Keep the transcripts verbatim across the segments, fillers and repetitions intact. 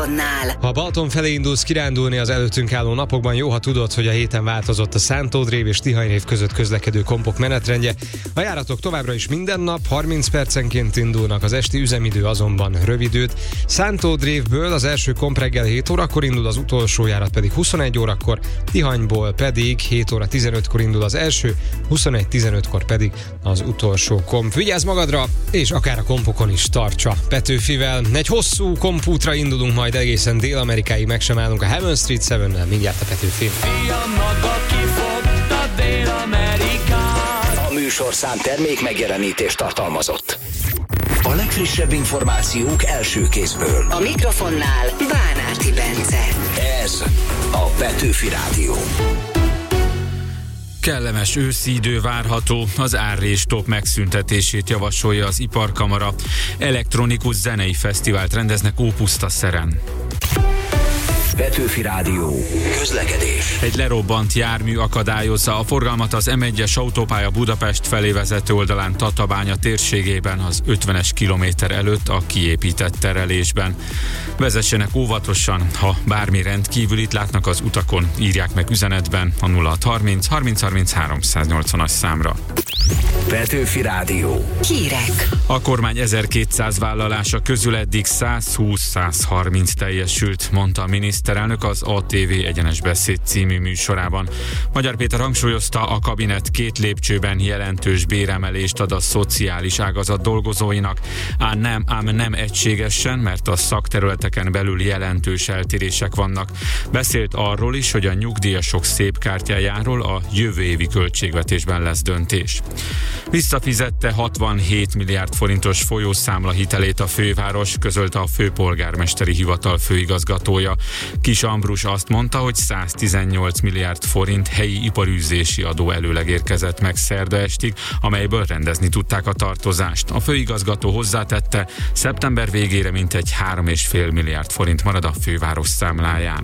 mikrofonnál. Ha Balaton felé indulsz kirándulni az előttünk álló napokban, jó, ha tudod, hogy a héten változott a Szántódrév és Tihanyrév között közlekedő kompok menetrendje. A járatok továbbra is minden nap harminc percenként indulnak, az esti üzemidő azonban rövidült. Szántódrévből az első komp reggel hét órakor indul, az utolsó járat pedig huszonegy órakor, Tihanyból pedig hét óra tizenötkor indul az első, huszonegy tizenötkor pedig az utolsó komp. Vigyázz magadra, és akár a kompokon is tartsa Petőfivel. Egy hosszú kompútra indulunk majd egészen Dél-Amerikáig, meg sem állunk a Heaven Street Sevennel, mindjárt a Petőfi. A műsorszám termék megjelenítést tartalmazott. A legfrissebb információk első kézből. A mikrofonnál Bánárti Bence. Ez a Petőfi Rádió. Kellemes őszi idő várható, az árrés-stop megszüntetését javasolja az Iparkamara. Elektronikus zenei fesztivált rendeznek Ópusztaszeren. Petőfi Rádió. Közlekedés. Egy lerobbant jármű akadályozza a forgalmat az em egyes autópálya Budapest felé vezető oldalán Tatabánya térségében az ötvenes kilométer előtt a kiépített terelésben. Vezessenek óvatosan, ha bármi rendkívülit látnak az utakon, írják meg üzenetben a nulla harminc harminc harminc háromszáznyolcvanas számra. Petőfi Rádió. Hírek. A kormány ezerkétszáz vállalása közül eddig száz húsz száz harminc teljesült, mondta a miniszterelnök az á té vé Egyenes Beszéd című műsorában. Magyar Péter hangsúlyozta, a kabinet két lépcsőben jelentős béremelést ad a szociális ágazat dolgozóinak, ám nem, ám nem egységesen, mert a szakterületeken belül jelentős eltérések vannak. Beszélt arról is, hogy a nyugdíjasok szép kártyájáról a jövő évi költségvetésben lesz döntés. Visszafizette hatvanhét milliárd forintos folyószámla hitelét a főváros, közölte a főpolgármesteri hivatal főigazgatója. Kis Ambrus azt mondta, hogy száztizennyolc milliárd forint helyi iparűzési adó előleg érkezett meg szerda estig, amelyből rendezni tudták a tartozást. A főigazgató hozzátette, szeptember végére mintegy három egész öt milliárd forint marad a főváros számláján.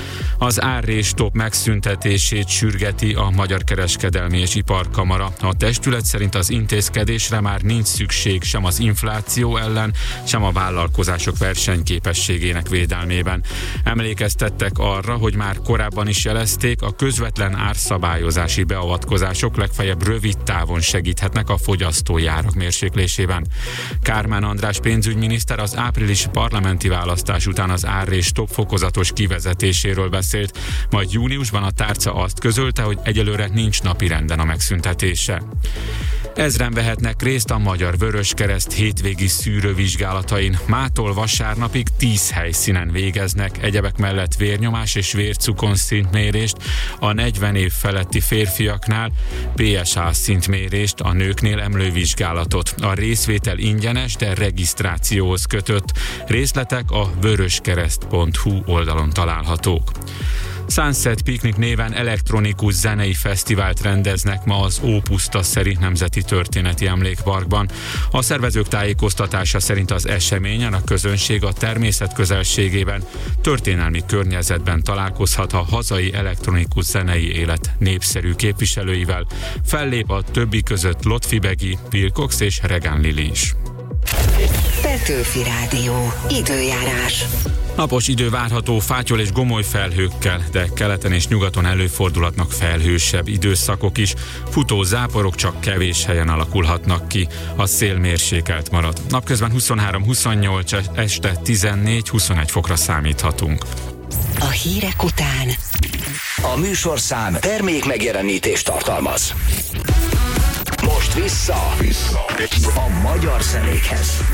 Az árrés-stop megszüntetését sürgeti a Magyar Kereskedelmi és Iparkamara. A testület szerint az intézkedésre már nincs szükség sem az infláció ellen, sem a vállalkozások versenyképességének védelmében. Emlékeztettek arra, hogy már korábban is jelezték, a közvetlen árszabályozási beavatkozások legfeljebb rövid távon segíthetnek a fogyasztói árak mérséklésében. Kármán András pénzügyminiszter az áprilisi parlamenti választás után az árrés-stop fokozatos kivezetéséről beszélt, majd júniusban a tárca azt közölte, hogy egyelőre nincs napirenden a megszüntetése. Ezren vehetnek részt a Magyar Vöröskereszt hétvégi szűrővizsgálatain. Mától vasárnapig tíz helyszínen végeznek, egyebek mellett vérnyomás és vércukon szintmérést, a negyven év feletti férfiaknál pé es á szintmérést, a nőknél emlővizsgálatot. A részvétel ingyenes, de regisztrációhoz kötött. Részletek a vöröskereszt pont hu oldalon találhatók. Sunset Picnic néven elektronikus zenei fesztivált rendeznek ma az Ópusztaszeri Nemzeti Történeti Emlékparkban. A szervezők tájékoztatása szerint az eseményen a közönség a természet közelségében, történelmi környezetben találkozhat a hazai elektronikus zenei élet népszerű képviselőivel. Fellép a többi között Lotfi Begi, Bill Cox és Regan Lili is. Petőfi Rádió. Időjárás. Napos idő várható fátyol és gomoly felhőkkel, de keleten és nyugaton előfordulhatnak felhősebb időszakok is. Futó záporok csak kevés helyen alakulhatnak ki, a szél mérsékelt marad. Napközben huszonhárom huszonnyolc, este tizennégy huszonegy fokra számíthatunk. A hírek után A műsorszám termék megjelenítést tartalmaz. Most vissza, vissza a magyar zenékhez.